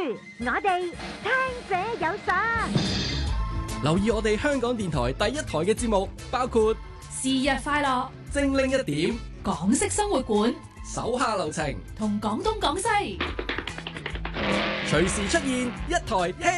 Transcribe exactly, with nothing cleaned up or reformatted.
我哋聽者有賞。 留意我哋香港電台第一台嘅節目，包括是日快樂、 精靈一點、 港式生活館、 手下留情同廣東廣西， 隨時出現一台聽